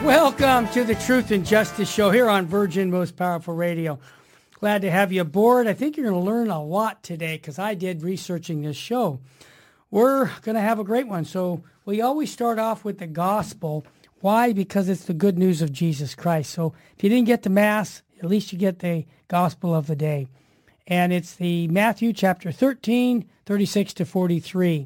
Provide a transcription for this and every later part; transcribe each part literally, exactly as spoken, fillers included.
Welcome to the Truth and Justice Show here on Virgin Most Powerful Radio. Glad to have you aboard. I think you're going to learn a lot today because I did researching this show. We're going to have a great one. So we always start off with the gospel. Why? Because it's the good news of Jesus Christ. So if you didn't get the Mass, at least you get the gospel of the day. And it's the Matthew chapter thirteen, thirty-six to forty-three.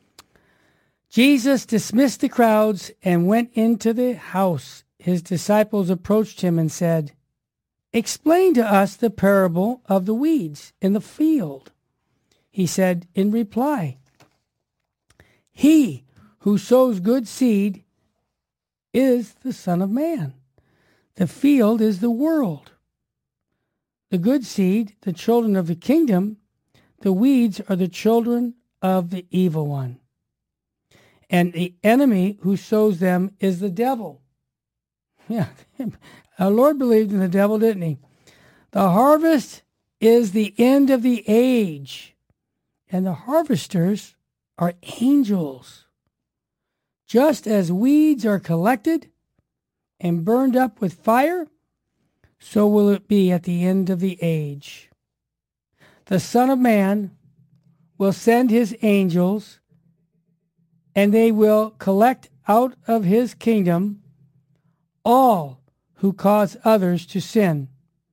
Jesus dismissed the crowds and went into the house. His disciples approached him and said, "Explain to us the parable of the weeds in the field." He said in reply, "He who sows good seed is the Son of Man. The field is the world. The good seed, the children of the kingdom. The weeds are the children of the evil one. And the enemy who sows them is the devil." Yeah, our Lord believed in the devil, didn't he? "The harvest is the end of the age, and the harvesters are angels. Just as weeds are collected and burned up with fire, so will it be at the end of the age. The Son of Man will send his angels, and they will collect out of his kingdom all who cause others to sin,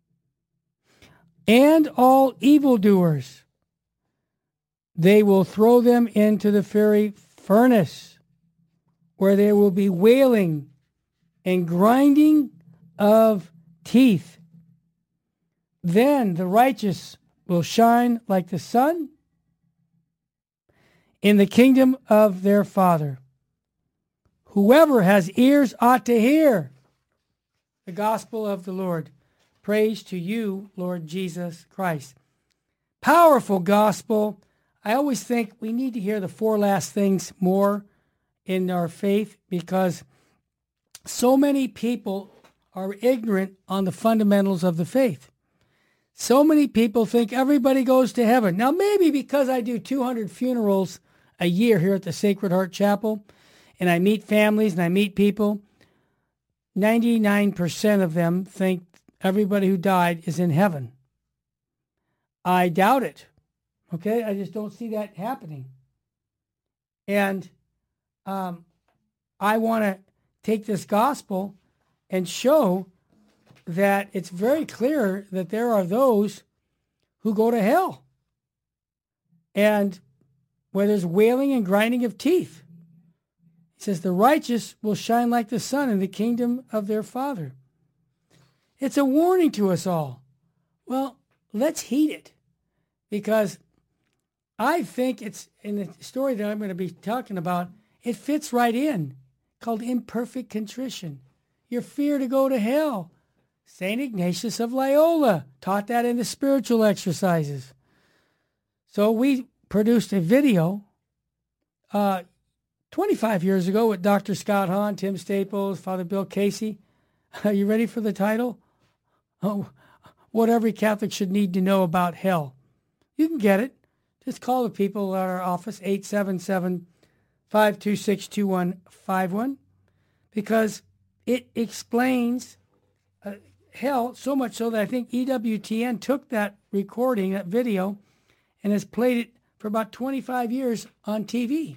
and all evildoers. They will throw them into the fiery furnace, where there will be wailing and grinding of teeth. Then the righteous will shine like the sun in the kingdom of their Father. Whoever has ears ought to hear the gospel of the Lord. Praise to you, Lord Jesus Christ." Powerful gospel. I always think we need to hear the four last things more in our faith because so many people are ignorant on the fundamentals of the faith. So many people think everybody goes to heaven. Now, maybe because I do two hundred funerals a year here at the Sacred Heart Chapel, and I meet families and I meet people, ninety-nine percent of them think everybody who died is in heaven. I doubt it. Okay? I just don't see that happening. And um, I want to take this gospel and show that it's very clear that there are those who go to hell. And where there's wailing and grinding of teeth. He says, the righteous will shine like the sun in the kingdom of their Father. It's a warning to us all. Well, let's heed it. Because I think it's, in the story that I'm going to be talking about, it fits right in, called imperfect contrition. Your fear to go to hell. Saint Ignatius of Loyola taught that in the spiritual exercises. So we produced a video uh, twenty-five years ago with Doctor Scott Hahn, Tim Staples, Father Bill Casey. Are you ready for the title? Oh, what every Catholic should need to know about hell. You can get it. Just call the people at our office, eight seven seven, five two six, two one five one, because it explains uh, hell so much so that I think E W T N took that recording, that video, and has played it for about twenty-five years on T V.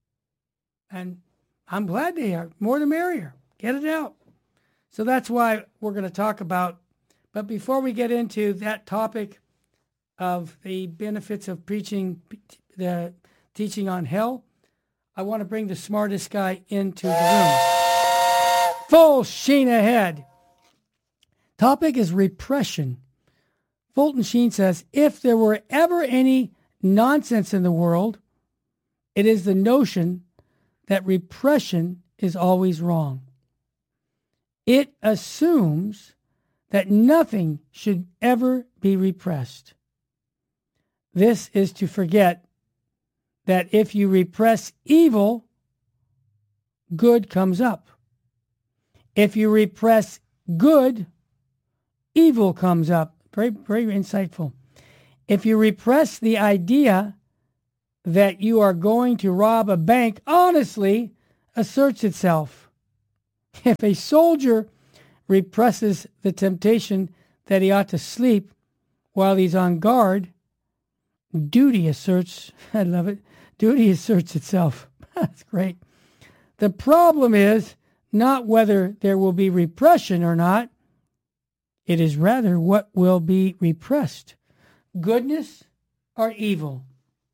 And I'm glad they are. More the merrier. Get it out. So that's why we're going to talk about. But before we get into that topic of the benefits of preaching, the teaching on hell, I want to bring the smartest guy into the room. Full sheen ahead. Topic is repression. Fulton Sheen says, if there were ever any nonsense in the world, it is the notion that repression is always wrong. It assumes that nothing should ever be repressed. This is to forget that if you repress evil, good comes up. If you repress good, evil comes up. Very, very insightful. If you repress the idea that you are going to rob a bank, honestly asserts itself. If a soldier represses the temptation that he ought to sleep while he's on guard, duty asserts, I love it, duty asserts itself. That's great. The problem is not whether there will be repression or not. It is rather what will be repressed, goodness or evil.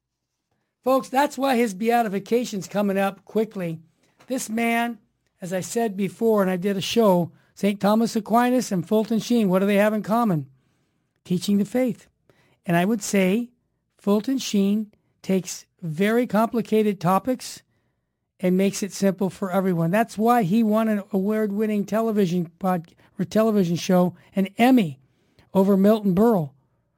Folks, that's why his beatification's coming up quickly. This man, as I said before, and I did a show, Saint Thomas Aquinas and Fulton Sheen, what do they have in common? Teaching the faith. And I would say Fulton Sheen takes very complicated topics and makes it simple for everyone. That's why he won an award-winning television pod, or television show, an Emmy, over Milton Berle,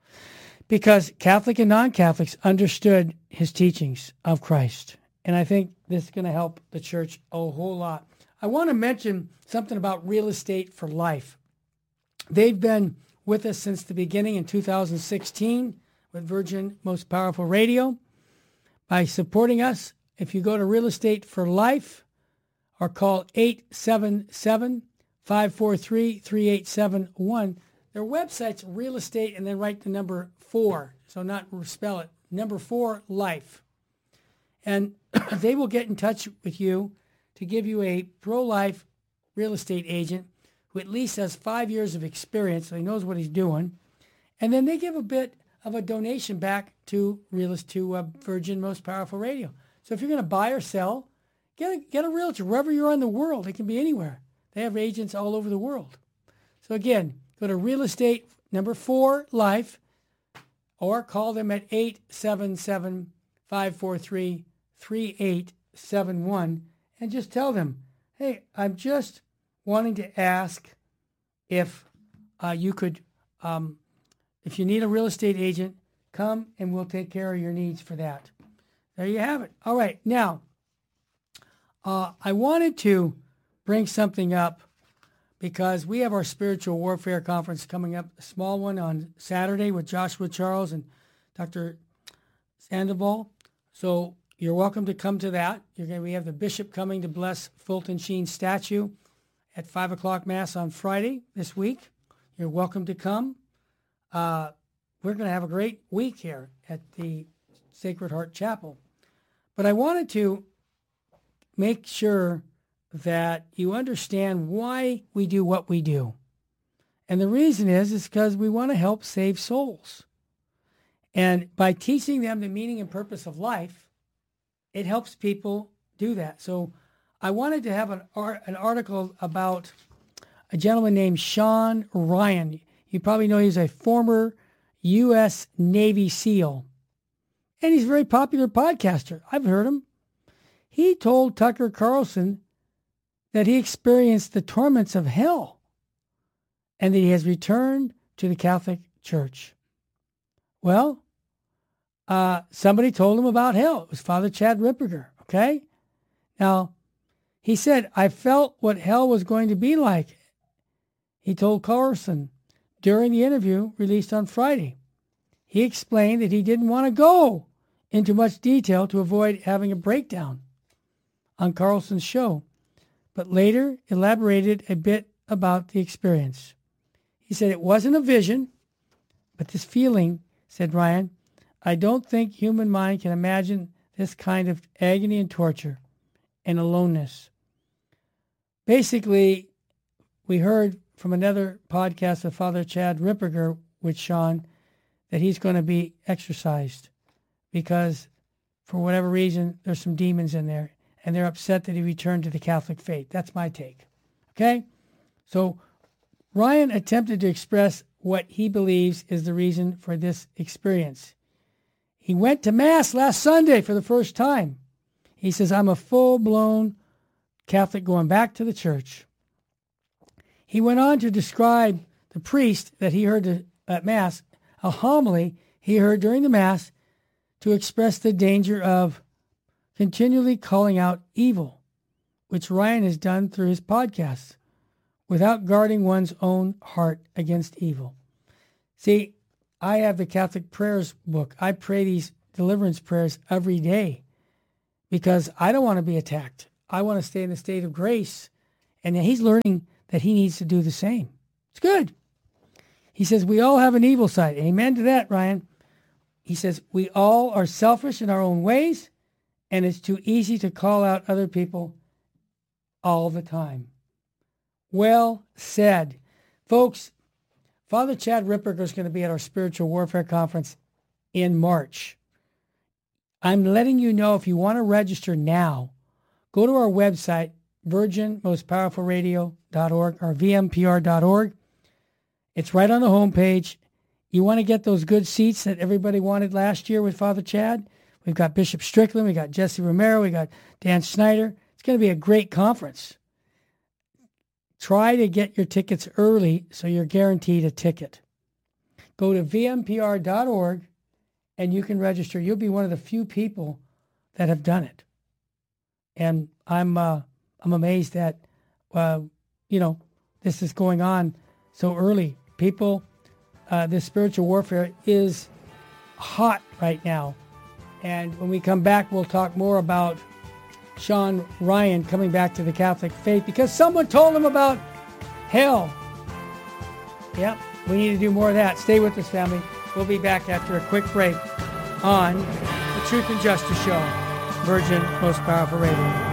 because Catholic and non-Catholics understood his teachings of Christ. And I think this is going to help the church a whole lot. I want to mention something about Real Estate for Life. They've been with us since the beginning in two thousand sixteen with Virgin Most Powerful Radio. By supporting us, if you go to Real Estate for Life or call eight seven seven, five four three, three eight seven one, their website's Real Estate and then write the number four. So not spell it, number four, life. And they will get in touch with you to give you a pro-life real estate agent who at least has five years of experience, so he knows what he's doing. And then they give a bit of a donation back to real to uh, Virgin Most Powerful Radio. So if you're going to buy or sell, get a, get a realtor wherever you're in the world. It can be anywhere. They have agents all over the world. So again, go to Real Estate number four Life, or call them at eight seven seven, five four three, three eight seven one and just tell them, hey, I'm just wanting to ask if uh, you could, um, if you need a real estate agent, come and we'll take care of your needs for that. There you have it. All right. Now, uh, I wanted to bring something up because we have our spiritual warfare conference coming up, a small one on Saturday with Joshua Charles and Doctor Sandoval. So you're welcome to come to that. You're going to, we have the bishop coming to bless Fulton Sheen's statue at five o'clock Mass on Friday this week. You're welcome to come. Uh, we're going to have a great week here at the Sacred Heart Chapel. But I wanted to make sure that you understand why we do what we do. And the reason is, is because we want to help save souls. And by teaching them the meaning and purpose of life, it helps people do that. So I wanted to have an, art, an article about a gentleman named Sean Ryan. You probably know he's a former U S Navy SEAL. And he's a very popular podcaster. I've heard him. He told Tucker Carlson that he experienced the torments of hell and that he has returned to the Catholic Church. Well, uh, somebody told him about hell. It was Father Chad Ripperger, okay? Now, he said, I felt what hell was going to be like, he told Carlson during the interview released on Friday. He explained that he didn't want to go into much detail to avoid having a breakdown on Carlson's show, but later elaborated a bit about the experience. He said it wasn't a vision, but this feeling, said Ryan, I don't think human mind can imagine this kind of agony and torture and aloneness. Basically, we heard from another podcast of Father Chad Ripperger with Sean that he's going to be exorcised because for whatever reason, there's some demons in there and they're upset that he returned to the Catholic faith. That's my take. Okay? So Ryan attempted to express what he believes is the reason for this experience. He went to Mass last Sunday for the first time. He says, I'm a full-blown Catholic going back to the church. He went on to describe the priest that he heard at Mass, a homily he heard during the Mass, to express the danger of continually calling out evil, which Ryan has done through his podcasts, without guarding one's own heart against evil. See, I have the Catholic Prayers book. I pray these deliverance prayers every day because I don't want to be attacked. I want to stay in the state of grace And he's learning that he needs to do the same. It's good. He says, we all have an evil side. Amen to that, Ryan. He says, we all are selfish in our own ways, and it's too easy to call out other people all the time. Well said. Folks, Father Chad Ripperger is going to be at our Spiritual Warfare Conference in March. I'm letting you know, if you want to register now, go to our website, virgin most powerful radio dot org or v m p r dot org. It's right on the homepage. You want to get those good seats that everybody wanted last year with Father Chad? We've got Bishop Strickland, we got Jesse Romero, we got Dan Snyder. It's going to be a great conference. Try to get your tickets early so you're guaranteed a ticket. Go to v m p r dot org and you can register. You'll be one of the few people that have done it. And I'm uh, I'm amazed that, uh, you know, this is going on so early. People, uh, this spiritual warfare is hot right now. And when we come back, we'll talk more about Sean Ryan coming back to the Catholic faith because someone told him about hell. Yep, we need to do more of that. Stay with us, family. We'll be back after a quick break on the Truth and Justice Show, Virgin Most Powerful Radio.